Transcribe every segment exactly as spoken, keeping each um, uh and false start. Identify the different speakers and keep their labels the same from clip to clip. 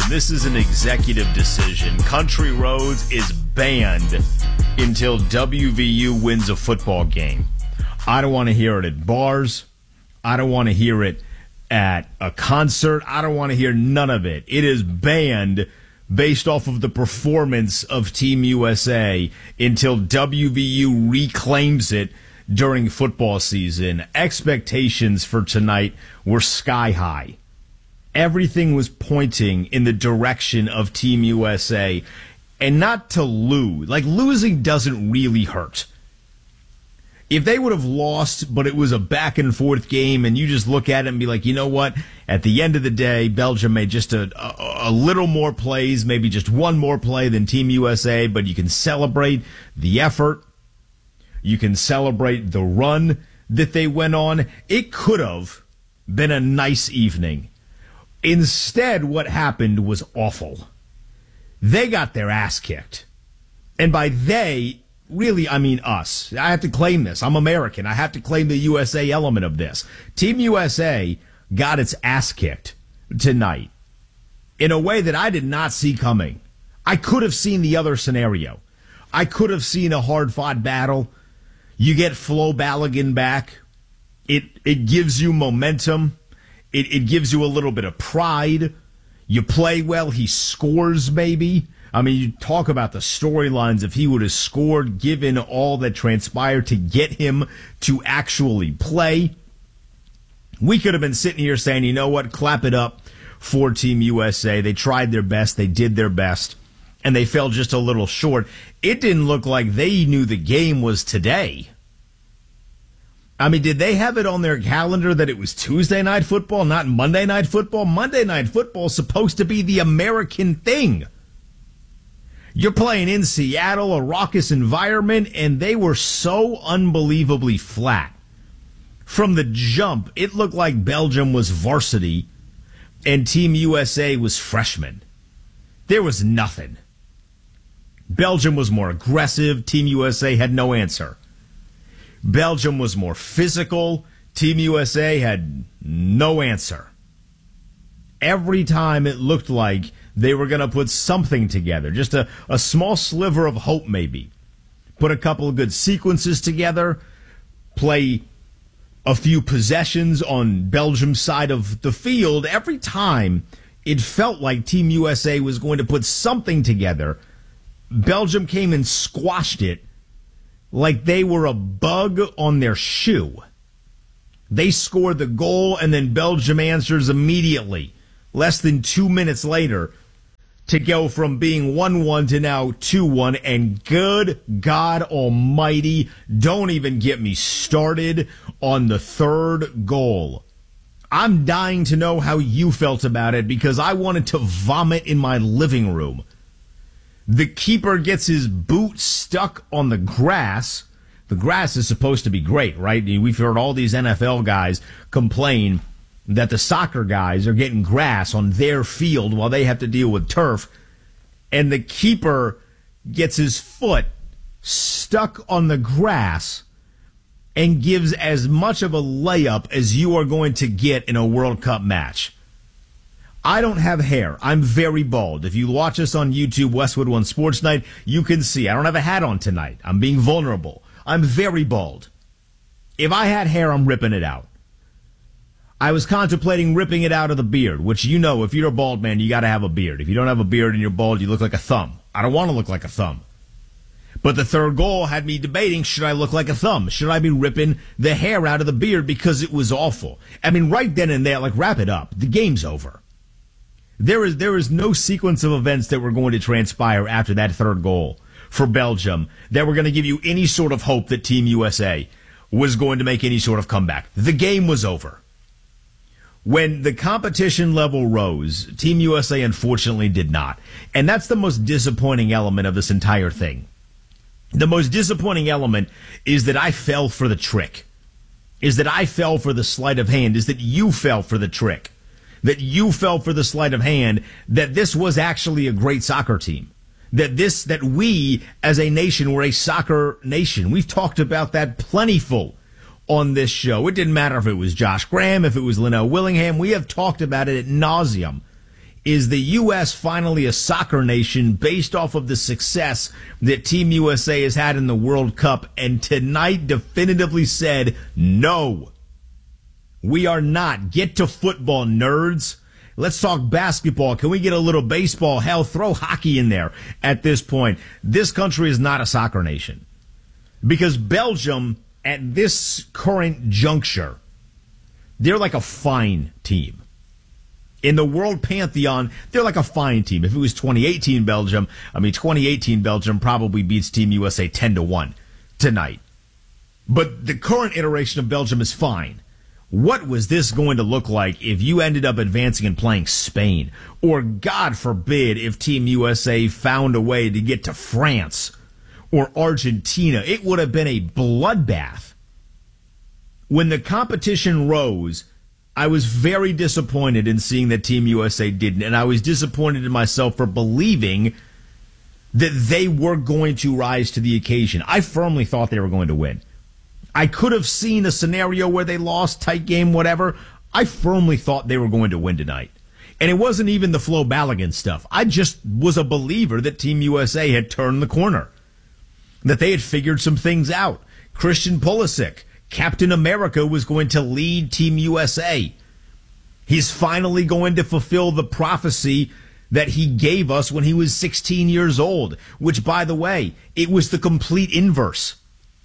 Speaker 1: listen, this is an executive decision. Country Roads is banned until W V U wins a football game. I don't want to hear it at bars. I don't want to hear it at a concert. I don't want to hear none of it. It is banned based off of the performance of Team U S A until W V U reclaims it during football season. Expectations for tonight were sky high. Everything was pointing in the direction of Team U S A, and not to lose. Like, losing doesn't really hurt. If they would have lost, but it was a back and forth game, and you just look at it and be like, you know what? At the end of the day, Belgium made just a, a, a little more plays, maybe just one more play than Team U S A, but you can celebrate the effort. You can celebrate the run that they went on. It could have been a nice evening. Instead, what happened was awful. They got their ass kicked. And by they, really, I mean us. I have to claim this. I'm American. I have to claim the U S A element of this. Team U S A got its ass kicked tonight in a way that I did not see coming. I could have seen the other scenario. I could have seen a hard-fought battle. You get Flo Balogun back. It it gives you momentum. It, it gives you a little bit of pride. You play well. He scores, maybe. I mean, you talk about the storylines. If he would have scored, given all that transpired to get him to actually play, we could have been sitting here saying, you know what, clap it up for Team U S A. They tried their best. They did their best. And they fell just a little short. It didn't look like they knew the game was today. I mean, did they have it on their calendar that it was Tuesday night football, not Monday night football? Monday night football is supposed to be the American thing. You're playing in Seattle, a raucous environment, and they were so unbelievably flat. From the jump, it looked like Belgium was varsity and Team U S A was freshman. There was nothing. Belgium was more aggressive. Team U S A had no answer. Belgium was more physical. Team U S A had no answer. Every time it looked like they were going to put something together, just a, a small sliver of hope maybe. Put a couple of good sequences together, play a few possessions on Belgium's side of the field. Every time it felt like Team U S A was going to put something together, Belgium came and squashed it like they were a bug on their shoe. They scored the goal, and then Belgium answers immediately, less than two minutes later, to go from being one one to now two one. And good God almighty, don't even get me started on the third goal. I'm dying to know how you felt about it, because I wanted to vomit in my living room. The keeper gets his boot stuck on the grass. The grass is supposed to be great, right? We've heard all these N F L guys complain that the soccer guys are getting grass on their field while they have to deal with turf. And the keeper gets his foot stuck on the grass and gives as much of a layup as you are going to get in a World Cup match. I don't have hair. I'm very bald. If you watch us on YouTube, Westwood One Sports Night, you can see I don't have a hat on tonight. I'm being vulnerable. I'm very bald. If I had hair, I'm ripping it out. I was contemplating ripping it out of the beard, which, you know, if you're a bald man, you got to have a beard. If you don't have a beard and you're bald, you look like a thumb. I don't want to look like a thumb. But the third goal had me debating, should I look like a thumb? Should I be ripping the hair out of the beard, because it was awful? I mean, right then and there, like, wrap it up. The game's over. There is there is no sequence of events that were going to transpire after that third goal for Belgium that were going to give you any sort of hope that Team U S A was going to make any sort of comeback. The game was over. When the competition level rose, Team U S A unfortunately did not. And that's the most disappointing element of this entire thing. The most disappointing element is that I fell for the trick. Is that I fell for the sleight of hand. Is that you fell for the trick. That you fell for the sleight of hand, that this was actually a great soccer team. That this, that we as a nation were a soccer nation. We've talked about that plentiful on this show. It didn't matter if it was Josh Graham, if it was Linnell Willingham. We have talked about it ad nauseum. Is the U S finally a soccer nation based off of the success that Team U S A has had in the World Cup? And tonight definitively said, no, we are not. Get to football, nerds. Let's talk basketball. Can we get a little baseball? Hell, throw hockey in there at this point. This country is not a soccer nation because Belgium at this current juncture, they're like a fine team. In the world pantheon, they're like a fine team. If it was twenty eighteen Belgium, I mean, twenty eighteen Belgium probably beats Team U S A ten to one tonight. But the current iteration of Belgium is fine. What was this going to look like if you ended up advancing and playing Spain? Or, God forbid, if Team U S A found a way to get to France or Argentina? It would have been a bloodbath. When the competition rose, I was very disappointed in seeing that Team U S A didn't, and I was disappointed in myself for believing that they were going to rise to the occasion. I firmly thought they were going to win. I could have seen a scenario where they lost, tight game, whatever. I firmly thought they were going to win tonight. And it wasn't even the Flo Balogun stuff. I just was a believer that Team U S A had turned the corner, that they had figured some things out. Christian Pulisic, Captain America, was going to lead Team U S A. He's finally going to fulfill the prophecy that he gave us when he was sixteen years old, which, by the way, it was the complete inverse.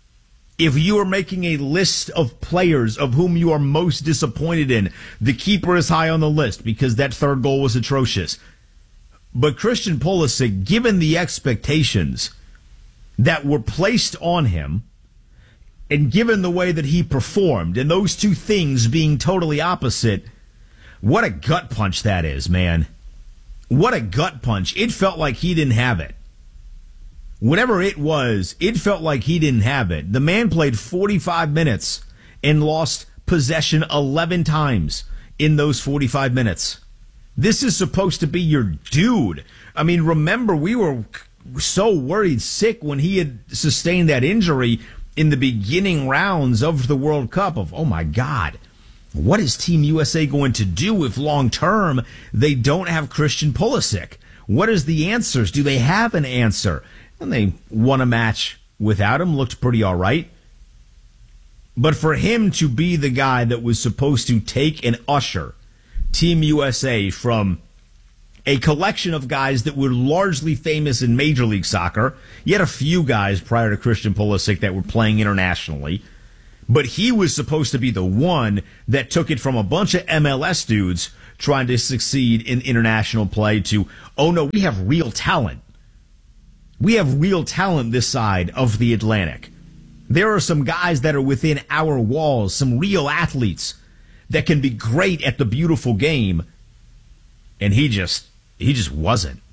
Speaker 1: If you are making a list of players of whom you are most disappointed in, the keeper is high on the list because that third goal was atrocious. But Christian Pulisic, given the expectations that were placed on him, and given the way that he performed, and those two things being totally opposite, what a gut punch that is, man. What a gut punch. It felt like he didn't have it. Whatever it was, it felt like he didn't have it. The man played forty-five minutes and lost possession eleven times in those forty-five minutes. This is supposed to be your dude. I mean, remember, we were so worried sick when he had sustained that injury in the beginning rounds of the World Cup of, oh my God, what is Team U S A going to do if long term they don't have Christian Pulisic? What is the answers? Do they have an answer? And they won a match without him, looked pretty all right. But for him to be the guy that was supposed to take and usher Team U S A from a collection of guys that were largely famous in Major League Soccer. You had a few guys prior to Christian Pulisic that were playing internationally. But he was supposed to be the one that took it from a bunch of M L S dudes trying to succeed in international play to, oh no, we have real talent. We have real talent this side of the Atlantic. There are some guys that are within our walls, some real athletes that can be great at the beautiful game. And he just... He just wasn't.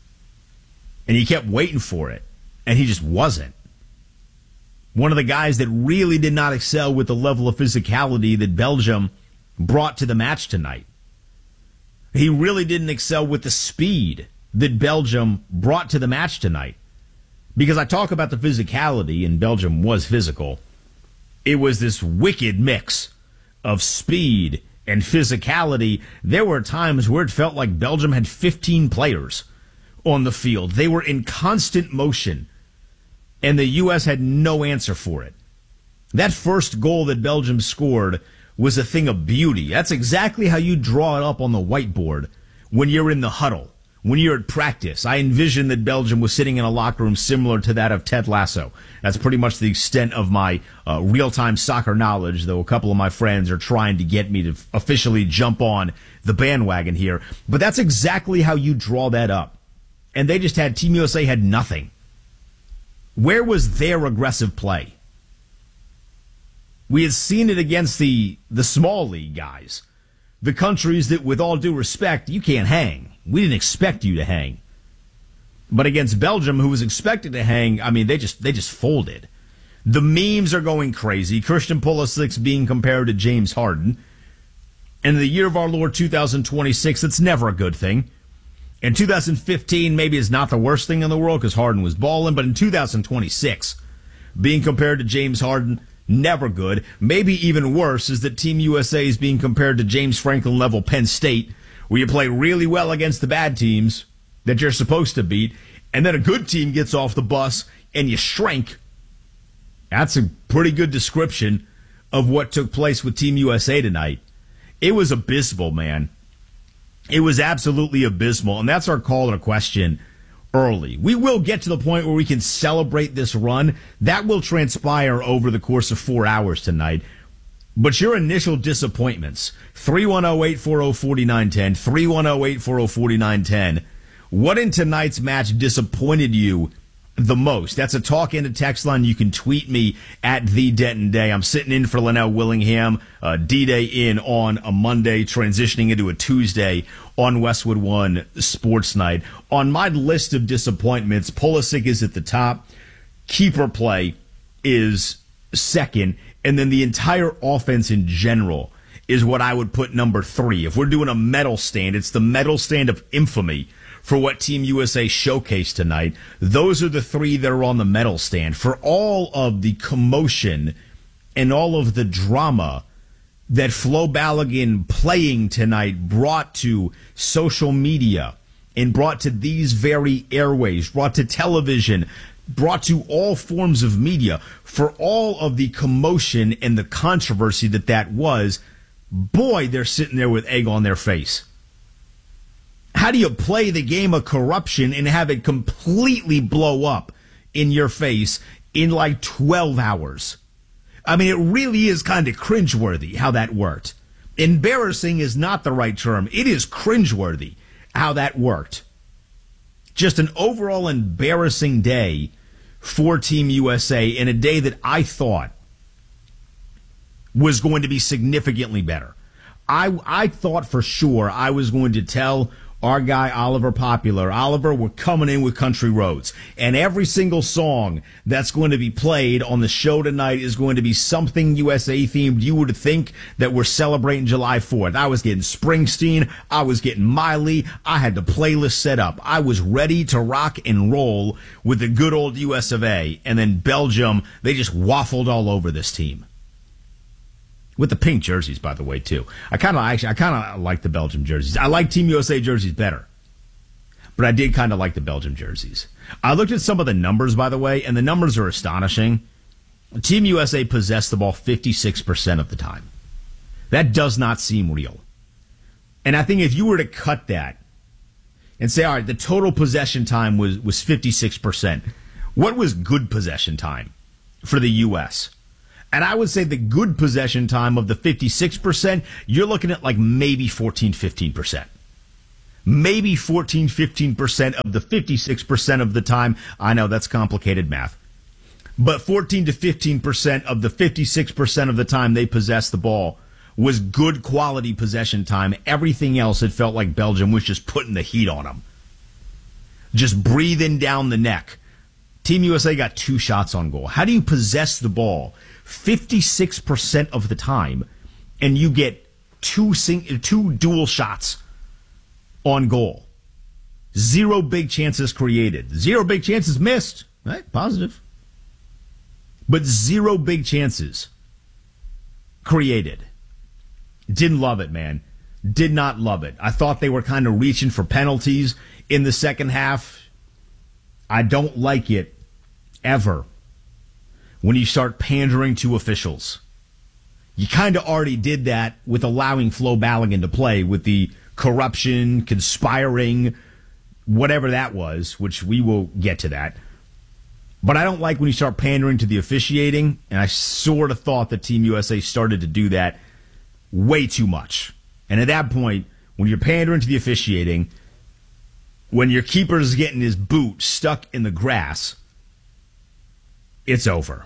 Speaker 1: And he kept waiting for it. And he just wasn't. One of the guys that really did not excel with the level of physicality that Belgium brought to the match tonight. He really didn't excel with the speed that Belgium brought to the match tonight. Because I talk about the physicality, and Belgium was physical. It was this wicked mix of speed and physicality. There were times where it felt like Belgium had fifteen players on the field. They were in constant motion, and the U S had no answer for it. That first goal that Belgium scored was a thing of beauty. That's exactly how you draw it up on the whiteboard when you're in the huddle, when you're at practice. I envision that Belgium was sitting in a locker room similar to that of Ted Lasso. That's pretty much the extent of my uh, real-time soccer knowledge, though a couple of my friends are trying to get me to officially jump on the bandwagon here. But that's exactly how you draw that up. And they just had, Team U S A had nothing. Where was their aggressive play? We had seen it against the, the small league guys, the countries that, with all due respect, you can't hang. We didn't expect you to hang. But against Belgium, who was expected to hang, I mean, they just they just folded. The memes are going crazy. Christian Pulisic being compared to James Harden. And in the year of our Lord two thousand twenty-six, it's never a good thing. In two thousand fifteen, maybe it's not the worst thing in the world because Harden was balling. But in two thousand twenty-six, being compared to James Harden, never good. Maybe even worse is that Team U S A is being compared to James Franklin level Penn State, where you play really well against the bad teams that you're supposed to beat, and then a good team gets off the bus and you shrink. That's a pretty good description of what took place with Team U S A tonight. It was abysmal, man. It was absolutely abysmal, and that's our call to question early. We will get to the point where we can celebrate this run. That will transpire over the course of four hours tonight. But your initial disappointments, three one zero, eight four zero, four nine one zero, three one zero, eight four zero, four nine one zero. What in tonight's match disappointed you the most? That's a talk in the text line. You can tweet me at the Denton Day. I'm sitting in for Linnell Willingham, uh, D-Day in on a Monday, transitioning into a Tuesday on Westwood One Sports Night. On my list of disappointments, Pulisic is at the top. Keeper play is second. And then the entire offense in general is what I would put number three. If we're doing a medal stand, it's the medal stand of infamy for what Team U S A showcased tonight. Those are the three that are on the medal stand. For all of the commotion and all of the drama that Flo Balogun playing tonight brought to social media and brought to these very airways, brought to television, brought to all forms of media, for all of the commotion and the controversy that that was, boy, they're sitting there with egg on their face. How do you play the game of corruption and have it completely blow up in your face in like twelve hours? I mean, it really is kind of cringeworthy how that worked. Embarrassing is not the right term. It is cringeworthy how that worked. Just an overall embarrassing day for Team U S A, in a day that I thought was going to be significantly better. I, I thought for sure I was going to tell our guy Oliver Popular, Oliver, we're coming in with Country Roads. And every single song that's going to be played on the show tonight is going to be something U S A themed. You would think that we're celebrating July fourth. I was getting Springsteen. I was getting Miley. I had the playlist set up. I was ready to rock and roll with the good old U S of A. And then Belgium, they just waffled all over this team. With the pink jerseys, by the way, too. I kind of actually, I kind of like the Belgium jerseys. I like Team U S A jerseys better, but I did kind of like the Belgium jerseys. I looked at some of the numbers, by the way, and the numbers are astonishing. Team U S A possessed the ball fifty-six percent of the time. That does not seem real. And I think if you were to cut that and say, all right, the total possession time was was fifty-six percent. What was good possession time for the U S? And I would say the good possession time of the fifty-six percent, you're looking at like maybe fourteen, fifteen percent. Maybe fourteen, fifteen percent of the fifty-six percent of the time. I know that's complicated math. But fourteen to fifteen percent of the fifty-six percent of the time they possessed the ball was good quality possession time. Everything else, it felt like Belgium was just putting the heat on them. Just breathing down the neck. Team U S A got two shots on goal. How do you possess the ball fifty-six percent of the time and you get two sing- two dual shots on goal? Zero big chances created. Zero big chances missed. Right? Positive. But zero big chances created. Didn't love it, man. Did not love it. I thought they were kind of reaching for penalties in the second half. I don't like it ever when you start pandering to officials. You kind of already did that with allowing Flo Balogun to play with the corruption, conspiring, whatever that was, which we will get to that. But I don't like when you start pandering to the officiating, and I sort of thought that Team U S A started to do that way too much. And at that point, when you're pandering to the officiating, when your keeper is getting his boot stuck in the grass, it's over.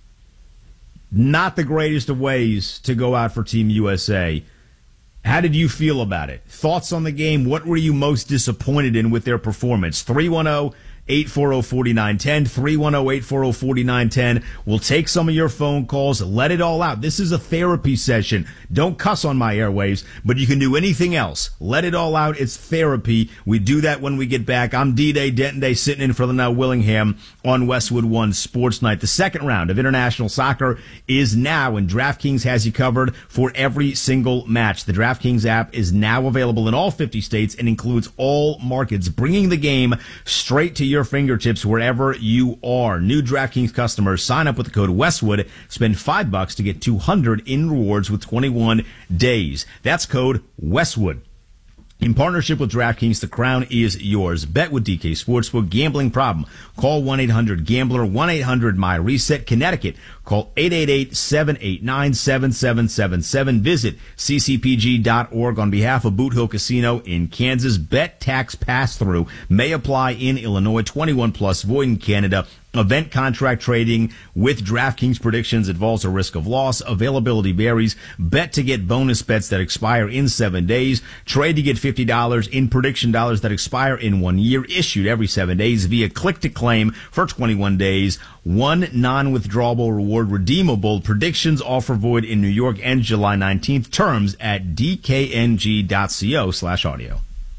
Speaker 1: Not the greatest of ways to go out for Team U S A. How did you feel about it? Thoughts on the game? What were you most disappointed in with their performance? three one zero, eight four zero, four nine one zero, three one zero, eight four zero, four nine one zero. We'll take some of your phone calls. Let it all out. This is a therapy session. Don't cuss on my airwaves, but you can do anything else. Let it all out. It's therapy. We do that when we get back. I'm D-Day, Denton Day, sitting in for the now Willingham on Westwood One Sports Night. The second round of international soccer is now, and DraftKings has you covered for every single match. The DraftKings app is now available in all fifty states and includes all markets, bringing the game straight to your fingertips wherever you are. New DraftKings customers sign up with the code Westwood, spend five bucks to get two hundred in rewards with twenty-one days. That's code Westwood. In partnership with DraftKings, the crown is yours. Bet with D K Sportsbook. Gambling problem? Call one eight hundred gambler, one eight hundred my reset. Connecticut, call eight eight eight, seven eight nine, seven seven seven seven. Visit c c p g dot org on behalf of Boot Hill Casino in Kansas. Bet tax pass-through may apply in Illinois. twenty-one plus, void in Canada. Event contract trading with DraftKings predictions involves a risk of loss. Availability varies. Bet to get bonus bets that expire in seven days. Trade to get fifty dollars in prediction dollars that expire in one year. Issued every seven days via click to claim for twenty-one days. One non-withdrawable reward redeemable. Predictions offer void in New York and July nineteenth. Terms at d k n g dot co slash audio.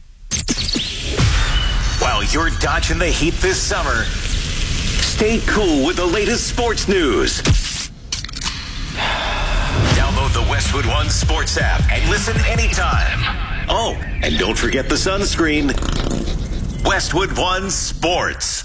Speaker 2: While you're dodging the heat this summer, stay cool with the latest sports news. Download the Westwood One Sports app and listen anytime. Oh, and don't forget the sunscreen. Westwood One Sports.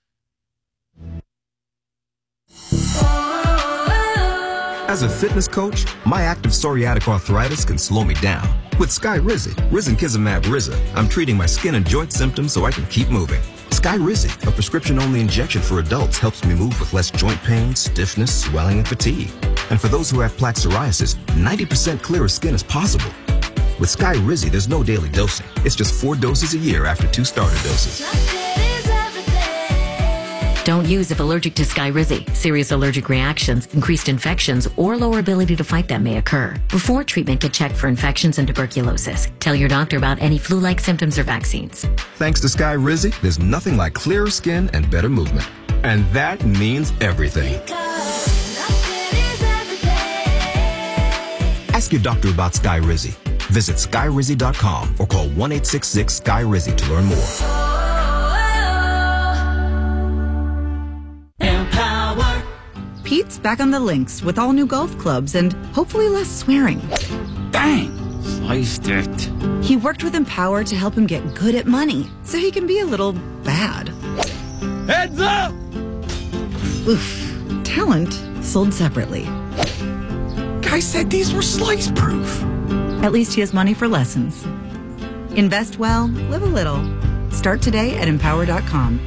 Speaker 3: As a fitness coach, my active psoriatic arthritis can slow me down. With Skyrizi, Risankizumab Riza, I'm treating my skin and joint symptoms so I can keep moving. Skyrizi, a prescription-only injection for adults, helps me move with less joint pain, stiffness, swelling, and fatigue. And for those who have plaque psoriasis, ninety percent clearer skin is possible. With Skyrizi, there's no daily dosing. It's just four doses a year after two starter doses.
Speaker 4: Don't use if allergic to Skyrizi. Serious allergic reactions, increased infections, or lower ability to fight them may occur. Before treatment, get checked for infections and tuberculosis. Tell your doctor about any flu-like symptoms or vaccines.
Speaker 3: Thanks to Skyrizi, there's nothing like clearer skin and better movement. And that means everything. Ask your doctor about Skyrizi. Visit skyrizi dot com or call one eight six six Sky Rizi to learn more.
Speaker 5: Pete's back on the links with all new golf clubs and hopefully less swearing.
Speaker 6: Bang! Sliced it.
Speaker 5: He worked with Empower to help him get good at money so he can be a little bad.
Speaker 6: Heads up!
Speaker 5: Oof. Talent sold separately.
Speaker 6: Guy said these were slice proof.
Speaker 5: At least he has money for lessons. Invest well, live a little. Start today at empower dot com.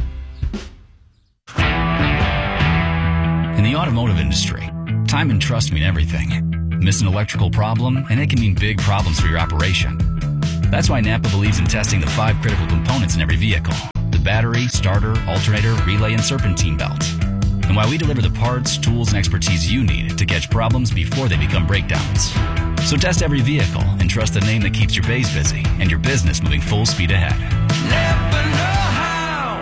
Speaker 7: In the automotive industry, time and trust mean everything. Miss an electrical problem, and it can mean big problems for your operation. That's why Napa believes in testing the five critical components in every vehicle: the battery, starter, alternator, relay, and serpentine belt. And why we deliver the parts, tools, and expertise you need to catch problems before they become breakdowns. So test every vehicle and trust the name that keeps your bays busy and your business moving full speed ahead. Never know how.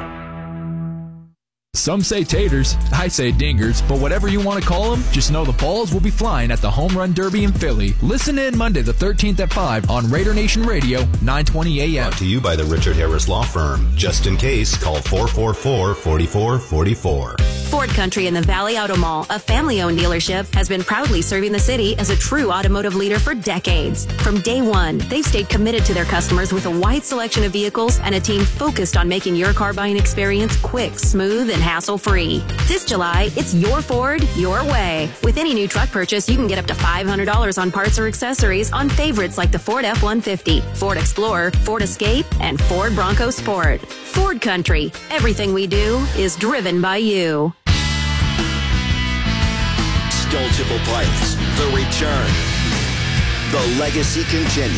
Speaker 8: Some say taters, I say dingers, but whatever you want to call them, just know the balls will be flying at the Home Run Derby in Philly. Listen in Monday the thirteenth at five on Raider Nation Radio, nine twenty A M.
Speaker 9: Brought to you by the Richard Harris Law Firm. Just in case, call four four four, four four four four.
Speaker 10: Ford Country in the Valley Auto Mall, a family-owned dealership, has been proudly serving the city as a true automotive leader for decades. From day one, they've stayed committed to their customers with a wide selection of vehicles and a team focused on making your car buying experience quick, smooth, and hassle-free. This July, it's your Ford, your way. With any new truck purchase, you can get up to five hundred dollars on parts or accessories on favorites like the Ford F one fifty, Ford Explorer, Ford Escape, and Ford Bronco Sport. Ford Country. Everything we do is driven by you.
Speaker 2: Stoltable Pipes, the return. The legacy continues.